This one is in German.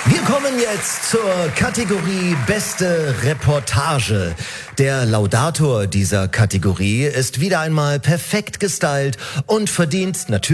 Wir kommen jetzt zur Kategorie Beste Reportage. Der Laudator dieser Kategorie ist wieder einmal perfekt gestylt und verdient natürlich